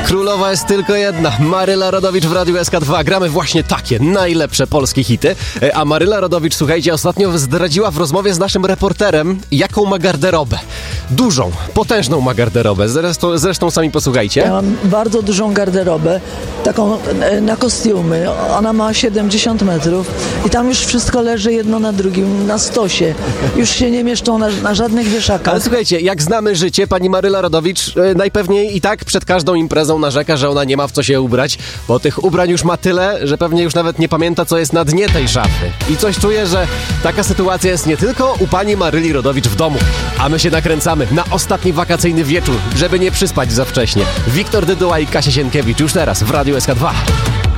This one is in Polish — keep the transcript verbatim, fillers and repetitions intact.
Królowa jest tylko jedna. Maryla Rodowicz w Radiu S K dwa. Gramy właśnie takie najlepsze polskie hity. A Maryla Rodowicz, słuchajcie, ostatnio zdradziła w rozmowie z naszym reporterem, jaką ma garderobę. Dużą, potężną ma garderobę. Zresztą, zresztą sami posłuchajcie. Ja mam bardzo dużą garderobę, taką na kostiumy. Ona ma siedemdziesiąt metrów i tam już wszystko leży jedno na drugim, na stosie. Już się nie mieszczą na, na żadnych wieszakach. Ale słuchajcie, jak znamy życie, pani Maryla Rodowicz e, najpewniej i tak przed każdą imprezą narzeka, że ona nie ma w co się ubrać, bo tych ubrań już ma tyle, że pewnie już nawet nie pamięta, co jest na dnie tej szafy. I coś czuję, że taka sytuacja jest nie tylko u pani Maryli Rodowicz w domu, a my się nakręcamy na ostatni wakacyjny wieczór, żeby nie przyspać za wcześnie. Wiktor Dyduła i Kasia Sienkiewicz już teraz w Radiu S K dwa.